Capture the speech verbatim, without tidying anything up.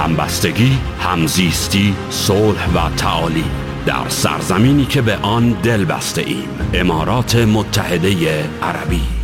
همبستگی، همزیستی، صلح و تعالی در سرزمینی که به آن دل بسته ایم، امارات متحده عربی.